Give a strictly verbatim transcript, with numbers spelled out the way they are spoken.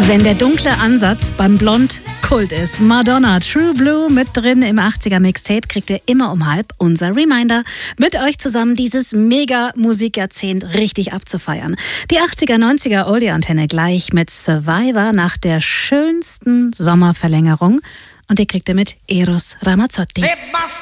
Wenn der dunkle Ansatz beim Blond Kult ist. Madonna, True Blue mit drin im achtziger Mixtape, kriegt ihr immer um halb unser Reminder, mit euch zusammen dieses Mega-Musikjahrzehnt richtig abzufeiern. Die achtziger, neunziger Oldie-Antenne gleich mit Survivor nach der schönsten Sommerverlängerung. Und die kriegt ihr mit Eros Ramazzotti. Sebastian!